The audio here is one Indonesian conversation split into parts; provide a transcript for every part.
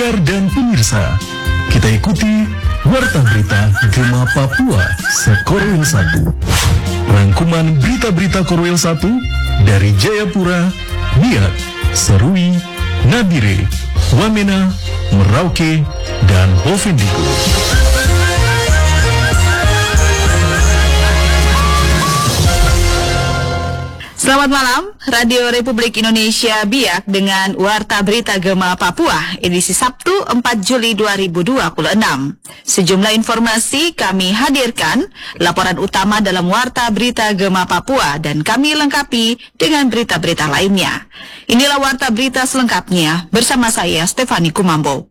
pendengar dan pemirsa, kita ikuti Warta Berita Gema Papua Sekorwil 1. Rangkuman berita-berita Korwil 1 dari Jayapura, Biak, Serui, Nabire, Wamena, Merauke, dan Bovendigul. Selamat malam, Radio Republik Indonesia Biak dengan Warta Berita Gema Papua, edisi Sabtu 4 Juli 2026. Sejumlah informasi kami hadirkan, laporan utama dalam Warta Berita Gema Papua, dan kami lengkapi dengan berita-berita lainnya. Inilah Warta Berita selengkapnya, bersama saya Stefani Kumambo.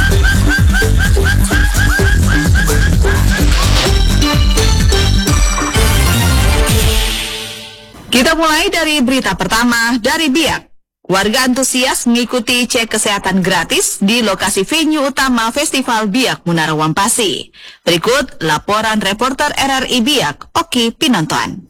Kita mulai dari berita pertama dari Biak. Warga antusias mengikuti cek kesehatan gratis di lokasi venue utama Festival Biak Munara Wampasi. Berikut laporan reporter RRI Biak, Oki Pinontoan.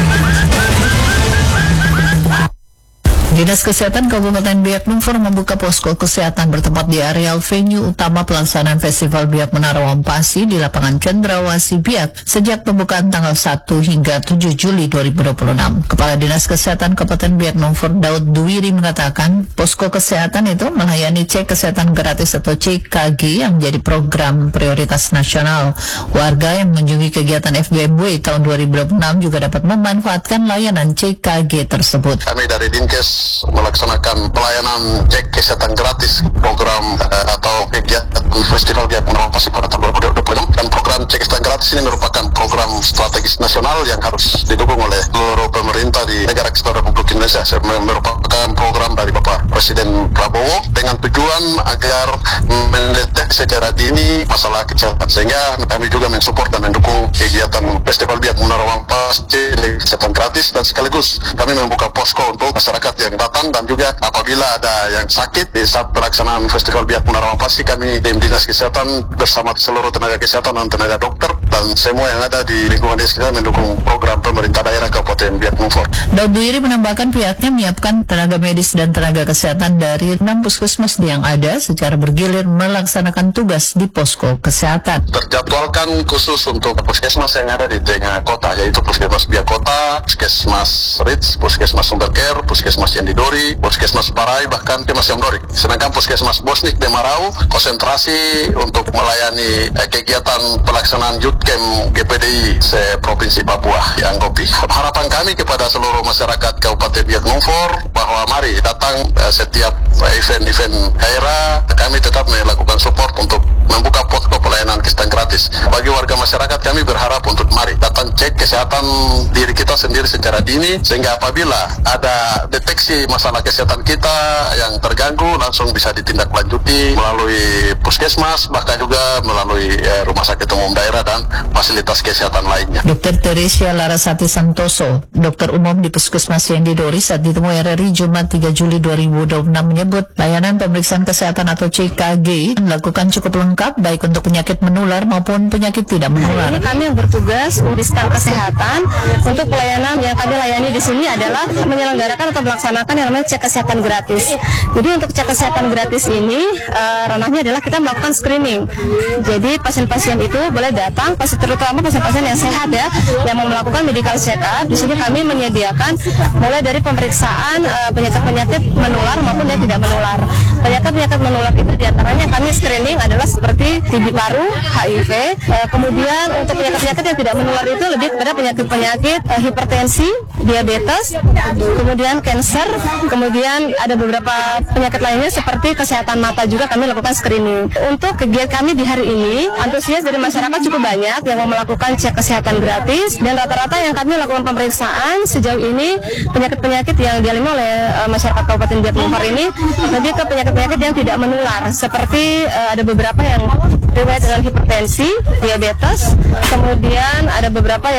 Dinas Kesehatan Kabupaten Biak Numfor membuka posko kesehatan bertempat di areal venue utama pelaksanaan Festival Biak Menara Wampasi di lapangan Cendrawasih Biak sejak pembukaan tanggal 1 hingga 7 Juli 2026. Kepala Dinas Kesehatan Kabupaten Biak Numfor Daud Duwiri mengatakan posko kesehatan itu melayani cek kesehatan gratis atau CKG yang menjadi program prioritas nasional. Warga yang mengunjungi kegiatan FBMW tahun 2026 juga dapat memanfaatkan layanan CKG tersebut. Kami dari Dinkes melaksanakan pelayanan cek kesehatan gratis program atau kegiatan Festival Biak Munara Wampasi pada tahun 2026, dan program cek kesehatan gratis ini merupakan program strategis nasional yang harus didukung oleh seluruh pemerintah di negara kesatuan Republik Indonesia. Merupakan program dari Bapak Presiden Prabowo dengan tujuan agar mendeteksi secara dini masalah kesehatan, sehingga kami juga mensupport dan mendukung kegiatan Festival Biak Munara Wampasi kesehatan gratis, dan sekaligus kami membuka posko untuk masyarakat yang datang, dan juga apabila ada yang sakit di saat pelaksanaan Festival Biak Munara Wampasi, kami tim Dinas Kesehatan bersama seluruh tenaga kesehatan dan tenaga dokter dan semua yang ada di lingkungan desa mendukung program pemerintah daerah Kabupaten Biak Numfor. Daud Duwiri menambahkan pihaknya menyiapkan tenaga medis dan tenaga kesehatan dari 6 puskesmas yang ada secara bergilir melaksanakan tugas di posko kesehatan. Terjadwalkan khusus untuk puskesmas yang ada di tengah kota, yaitu Puskesmas Biak Kota, Puskesmas Rits, Puskesmas Sumberker, Puskesmas Yandidori, Puskesmas Parai, bahkan Puskesmas Yamdori. Sedangkan Puskesmas Bosnik Demarau konsentrasi untuk melayani kegiatan pelaksanaan Youthcamp GPDI se-Provinsi Papua yang Anggopi. Harapan kami kepada seluruh masyarakat Kabupaten Biak Numfor bahwa mari datang setiap event-event daerah, kami tetap melakukan support untuk membuka posko pelayanan kesehatan gratis. Bagi warga masyarakat kami berharap untuk mari datang cek kesehatan diri kita sendiri secara dini, sehingga apabila ada deteksi masalah kesehatan kita yang terganggu langsung bisa ditindaklanjuti melalui puskesmas, bahkan juga melalui rumah sakit umum daerah dan fasilitas kesehatan lainnya. Dr. Teresia Larasati Santoso, dokter umum di Puskesmas Yandidori saat ditemui RRI Jumat 3 Juli 2026 menyebut layanan pemeriksaan kesehatan atau CKG dilakukan cukup lengkap baik untuk penyakit menular maupun penyakit tidak menular. Ini kami yang bertugas urusan kesehatan. Untuk pelayanan yang kami layani di sini adalah menyelenggarakan atau melaksanakan yang namanya cek kesehatan gratis. Jadi untuk cek kesehatan gratis ini ranahnya adalah kita melakukan screening. Jadi pasien-pasien itu boleh datang, terutama pasien-pasien yang sehat ya, yang mau melakukan medical check up. Di sini kami menyediakan mulai dari pemeriksaan penyakit-penyakit menular maupun yang tidak menular. Penyakit-penyakit menular itu diantaranya kami screening adalah seperti TB paru, HIV. Kemudian untuk penyakit-penyakit yang tidak menular itu lebih kepada penyakit-penyakit hipertensi, diabetes, kemudian kanker, kemudian ada beberapa penyakit lainnya seperti kesehatan mata juga kami lakukan screening. Untuk kegiatan kami di hari ini, antusias dari masyarakat cukup banyak yang mau melakukan cek kesehatan gratis, dan rata-rata yang kami lakukan pemeriksaan sejauh ini penyakit-penyakit yang dialami oleh masyarakat Kabupaten Biak Numfor ini lebih ke penyakit-penyakit yang tidak menular, seperti ada beberapa yang riwayat dengan hipertensi, diabetes, kemudian ada beberapa yang memang ada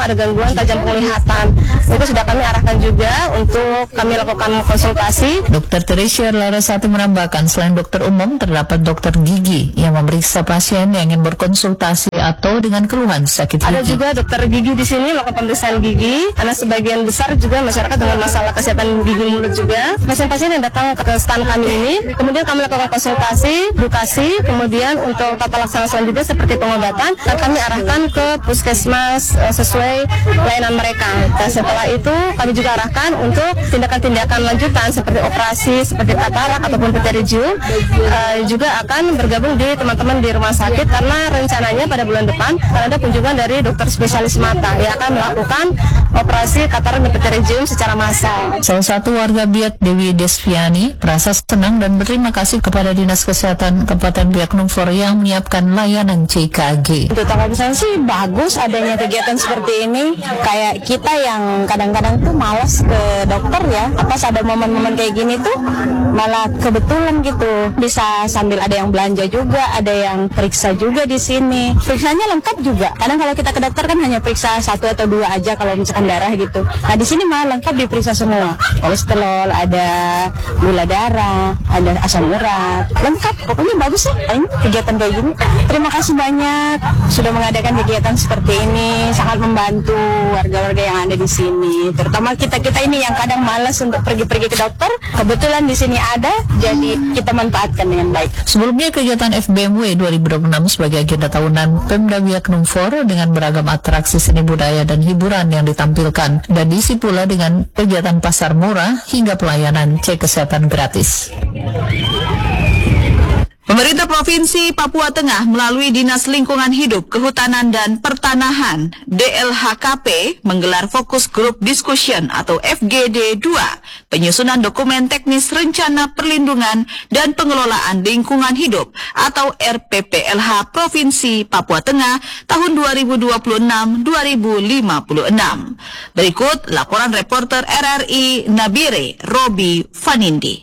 ada gangguan tajam penglihatan. Itu sudah kami arahkan juga untuk kami lakukan konsultasi. Dr. Teresia Larasati menambahkan, selain dokter umum, terdapat dokter gigi yang memeriksa pasien yang ingin berkonsultasi atau dengan keluhan sakit Ada gigi. juga dokter gigi di sini melakukan pemeriksaan gigi, karena sebagian besar juga masyarakat dengan masalah kesehatan gigi mulut juga. Pasien-pasien yang datang ke stand kami ini, kemudian kami lakukan konsultasi, edukasi, kemudian untuk tata laksana selanjutnya seperti pengobatan, dan kami arahkan ke puskesmas sesuai pelayanan mereka. Dan setelah itu kami juga arahkan untuk tindakan-tindakan lanjutan seperti operasi, seperti katarak ataupun pterygium, juga akan bergabung di teman-teman di rumah sakit, karena rencananya pada bulan depan akan ada kunjungan dari dokter spesialis mata yang akan melakukan operasi katarak dan pterygium secara massal. Salah satu warga Biak, Dewi Desviani, merasa senang dan berterima kasih kepada Dinas Kesehatan Kabupaten Biak Numfor yang menyiapkan layanan CKG. Untuk tanggal besar sih bagus adanya kegiatan seperti ini. Kayak kita yang kadang-kadang tuh malas ke dokter ya, pas ada momen-momen kayak gini tuh malah kebetulan gitu. Bisa sambil ada yang belanja juga, ada yang periksa juga di sini. Periksanya lengkap juga. Kadang kalau kita ke dokter kan hanya periksa 1 atau 2 aja kalau misalkan darah gitu. Nah di sini malah lengkap diperiksa semua. Kolesterol, ada gula darah, ada asam urat, lengkap. Pokoknya bagus sih kegiatan kayak gini. Terima kasih banyak sudah mengadakan kegiatan seperti ini, sangat membantu warga-warga yang ada di sini. Terutama kita-kita ini yang kadang malas untuk pergi-pergi ke dokter, kebetulan di sini ada, jadi kita manfaatkan dengan baik. Sebelumnya kegiatan FBMW 2026 sebagai agenda tahunan Pemda Biak Numfor dengan beragam atraksi seni budaya dan hiburan yang ditampilkan, dan diisi pula dengan kegiatan pasar murah hingga pelayanan cek kesehatan gratis. Pemerintah Provinsi Papua Tengah melalui Dinas Lingkungan Hidup, Kehutanan dan Pertanahan DLHKP menggelar Fokus Group Discussion atau FGD 2, penyusunan dokumen teknis rencana perlindungan dan pengelolaan lingkungan hidup atau RPPLH Provinsi Papua Tengah tahun 2026-2056. Berikut laporan reporter RRI Nabire Robi Fanindi.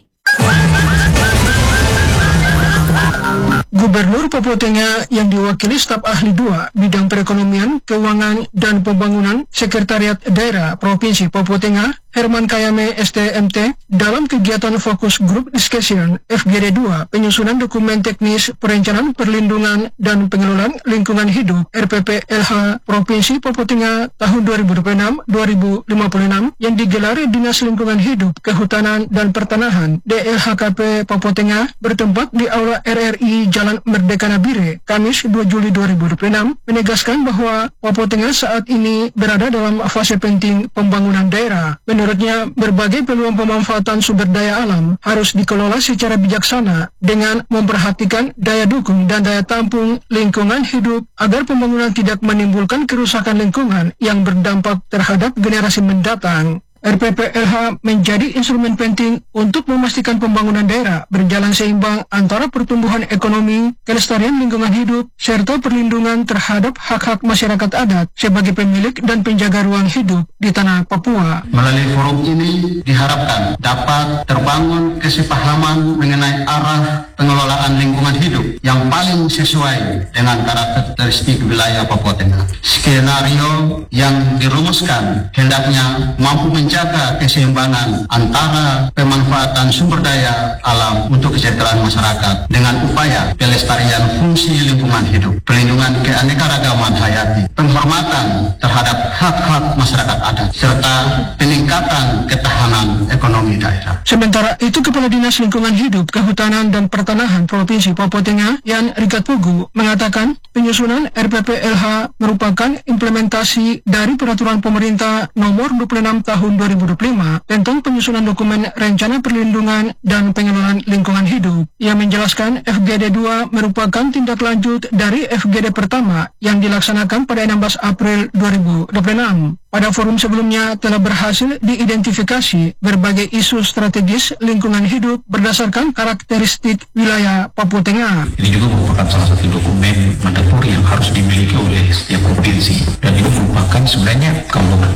Gubernur Papua Tengah yang diwakili staf ahli 2 bidang perekonomian, keuangan, dan pembangunan Sekretariat Daerah Provinsi Papua Tengah, Herman Kayame STMT, dalam kegiatan Fokus Group Discussion FGD 2, penyusunan dokumen teknis perencanaan perlindungan dan pengelolaan lingkungan hidup RPPLH Provinsi Papua Tengah tahun 2026-2056 yang digelar Dinas Lingkungan Hidup, Kehutanan dan Pertanahan DLHKP Papua Tengah bertempat di Aula RRI Jalan Merdeka Nabire, Kamis 2 Juli 2026, menegaskan bahwa Papua Tengah saat ini berada dalam fase penting pembangunan daerah. Menurutnya, berbagai peluang pemanfaatan sumber daya alam harus dikelola secara bijaksana dengan memperhatikan daya dukung dan daya tampung lingkungan hidup agar pembangunan tidak menimbulkan kerusakan lingkungan yang berdampak terhadap generasi mendatang. RPPLH menjadi instrumen penting untuk memastikan pembangunan daerah berjalan seimbang antara pertumbuhan ekonomi, kelestarian lingkungan hidup, serta perlindungan terhadap hak-hak masyarakat adat sebagai pemilik dan penjaga ruang hidup di tanah Papua. Melalui forum ini diharapkan dapat terbangun kesepahaman mengenai arah pengelolaan lingkungan hidup yang paling sesuai dengan karakteristik wilayah Papua Tengah. Skenario yang dirumuskan hendaknya mampu menjaga keseimbangan antara pemanfaatan sumber daya alam untuk kesejahteraan masyarakat dengan upaya pelestarian fungsi lingkungan hidup, perlindungan keanekaragaman hayati, penghormatan terhadap hak-hak masyarakat adat, serta peningkatan ketahanan ekonomi daerah. Sementara itu, Kepala Dinas Lingkungan Hidup, Kehutanan dan Pertanahan Provinsi Papua Tengah, Yan Rikat Pugu, mengatakan penyusunan RPPLH merupakan implementasi dari Peraturan Pemerintah Nomor 26 Tahun 2025 tentang penyusunan dokumen rencana perlindungan dan pengelolaan lingkungan hidup. Ia menjelaskan FGD 2 merupakan tindak lanjut dari FGD pertama yang dilaksanakan pada 16 April 2026. Pada forum sebelumnya telah berhasil diidentifikasi berbagai isu strategis lingkungan hidup berdasarkan karakteristik wilayah Papua Tengah. Ini juga merupakan salah satu dokumen mandatori yang harus dimiliki oleh setiap provinsi, dan ini merupakan sebenarnya kalau